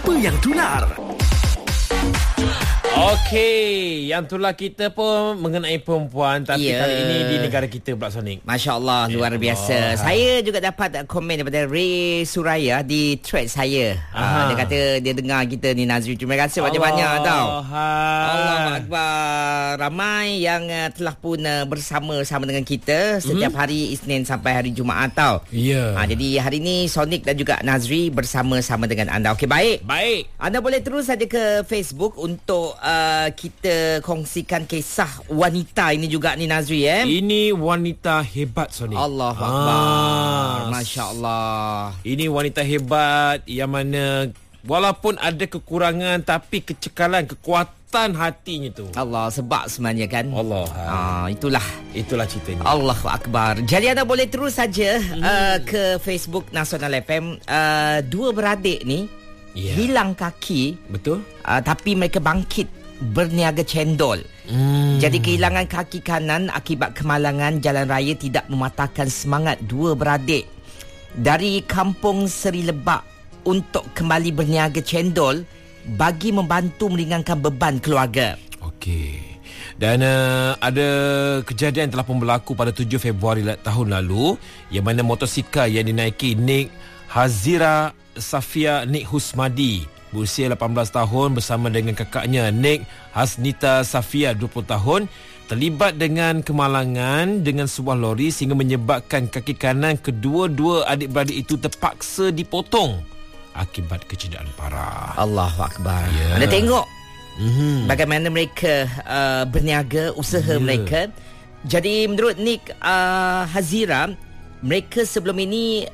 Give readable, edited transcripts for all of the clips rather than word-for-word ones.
Apa yang tular? Okey, yang itulah kita pun mengenai perempuan, tapi kali ini di negara kita pula, Sonic. Masya Allah, luar biasa. Saya juga dapat komen daripada Ray Suraya di thread saya. Dia kata dia dengar kita ni, Nazri. Terima kasih banyak-banyak tau. Allah Akbar. Ramai yang telah pun bersama-sama dengan kita setiap hari Isnin sampai hari Jumaat tau. Jadi hari ni Sonic dan juga Nazri bersama-sama dengan anda. Okey, baik. Anda boleh terus saja ke Facebook untuk kita kongsikan kisah wanita ini juga ni, Nazri. Ini wanita hebat, Sonic. Allahu Akbar. Masya Allah. Ini wanita hebat yang mana walaupun ada kekurangan tapi kecekalan, kekuatan hatinya tu. Allah, sebab sebenarnya kan. Allah. Itulah ceritanya. Allahu Akbar. Jadi anda boleh terus saja ke Facebook Nasional FM. Dua beradik ni hilang kaki. Betul. Tapi mereka bangkit berniaga cendol. Jadi kehilangan kaki kanan akibat kemalangan jalan raya tidak mematahkan semangat dua beradik dari kampung Seri Lebak untuk kembali berniaga cendol bagi membantu meringankan beban keluarga. Okey. Dan ada kejadian telah pun berlaku pada 7 Februari tahun lalu, yang mana motosikal yang dinaiki Nik Hazira Safia Nik Husmadi berusia 18 tahun bersama dengan kakaknya Nik Hasnita Safia 20 tahun terlibat dengan kemalangan dengan sebuah lori sehingga menyebabkan kaki kanan kedua-dua adik-beradik itu terpaksa dipotong akibat kecederaan parah. Allahu Akbar. Anda tengok bagaimana mereka berniaga, usaha mereka. Jadi menurut Nik Hazira, mereka sebelum ini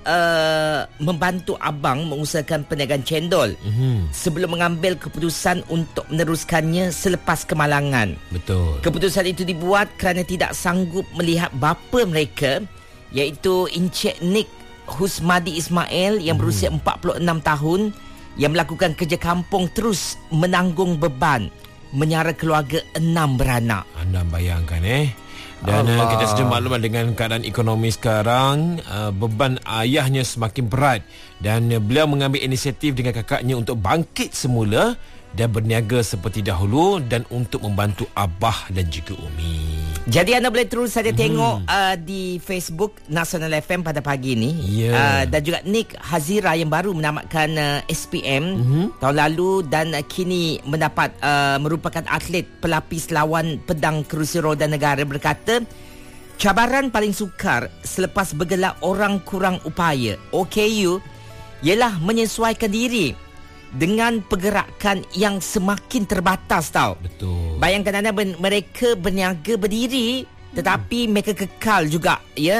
membantu abang mengusahakan perniagaan cendol sebelum mengambil keputusan untuk meneruskannya selepas kemalangan. Betul. Keputusan itu dibuat kerana tidak sanggup melihat bapa mereka, iaitu Encik Nik Husmadi Ismail yang berusia 46 tahun yang melakukan kerja kampung terus menanggung beban menyara keluarga 6 beranak. Anda bayangkan dan kita sudah maklum dengan keadaan ekonomi sekarang, beban ayahnya semakin berat dan beliau mengambil inisiatif dengan kakaknya untuk bangkit semula dan berniaga seperti dahulu dan untuk membantu abah dan juga umi. Jadi anda boleh terus saja tengok di Facebook Nasional FM pada pagi ni. Dan juga Nik Hazira yang baru menamatkan SPM tahun lalu dan kini mendapat merupakan atlet pelapis lawan pedang kerusi roda negara, berkata cabaran paling sukar selepas bergerak orang kurang upaya OKU ialah menyesuaikan diri dengan pergerakan yang semakin terbatas tau. Betul. Bayangkan anda, mereka berniaga berdiri tetapi mereka kekal juga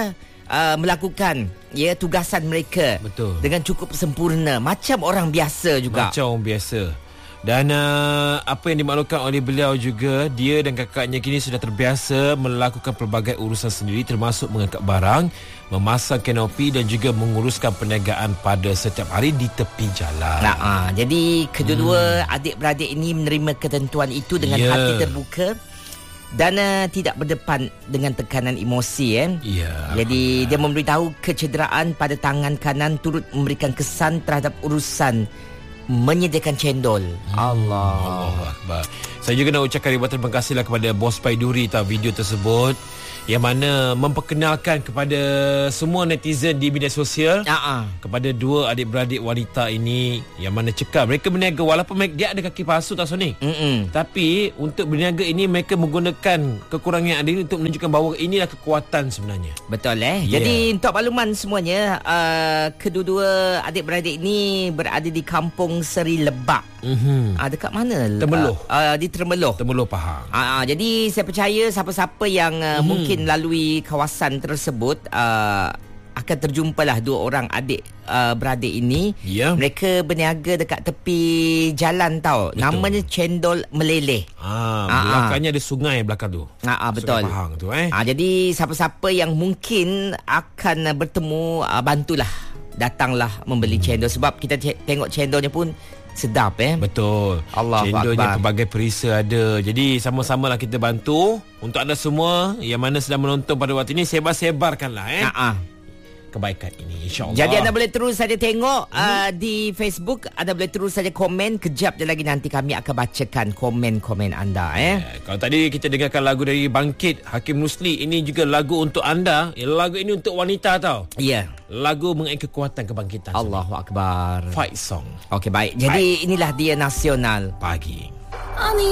melakukan tugasan mereka. Betul. Dengan cukup sempurna macam orang biasa juga. Macam orang biasa. Dan apa yang dimaklumkan oleh beliau juga, dia dan kakaknya kini sudah terbiasa melakukan pelbagai urusan sendiri termasuk mengangkat barang, memasang kanopi dan juga menguruskan perniagaan pada setiap hari di tepi jalan. Jadi kedua-dua adik-beradik ini menerima ketentuan itu dengan hati terbuka dan tidak berdepan dengan tekanan emosi. Jadi dia memberitahu kecederaan pada tangan kanan turut memberikan kesan terhadap urusan menyediakan cendol. Allahu Akbar. Saya juga nak ucapkan ribuan terima kasihlah kepada Bos Paiduri video tersebut yang mana memperkenalkan kepada semua netizen di media sosial kepada dua adik-beradik wanita ini yang mana cekal mereka berniaga walaupun dia ada kaki palsu tak, Sonic. Tapi untuk berniaga ini mereka menggunakan kekurangan yang ada ini untuk menunjukkan bahawa inilah kekuatan sebenarnya. Betul Jadi untuk makluman semuanya, kedua-dua adik-beradik ini berada di kampung Seri Lebak. Dekat mana? Temeloh. Di Temeloh. Temeloh, Pahang. Jadi saya percaya siapa-siapa yang mungkin lalui kawasan tersebut akan terjumpalah dua orang adik beradik ini. Mereka berniaga dekat tepi jalan tau. Betul. Namanya Cendol Meleleh. Belakangnya ada sungai belakang tu. Betul. Sungai Pahang tu. Jadi siapa-siapa yang mungkin akan bertemu, bantulah, datanglah membeli cendol sebab kita tengok cendolnya pun sedap. Betul. Cendolnya pelbagai perisa ada. Jadi sama-samalah kita bantu untuk anda semua yang mana sedang menonton pada waktu ini, sebar-sebarkanlah kebaikan ini, insya-Allah. Jadi anda boleh terus saja tengok di Facebook, anda boleh terus saja komen. Kejap je lagi nanti kami akan bacakan komen-komen anda. Kalau tadi kita dengarkan lagu dari Bangkit Hakim Rusli, ini juga lagu untuk anda. Lagu ini untuk wanita tau. Ya. Lagu mengenai kekuatan kebangkitan. Allahu Akbar. Fight song. Okey, baik. Jadi inilah dia Nasional Pagi.